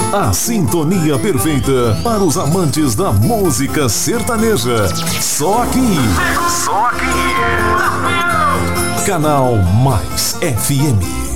A sintonia perfeita para os amantes da música sertaneja. Só aqui. Só aqui. Canal Mais FM.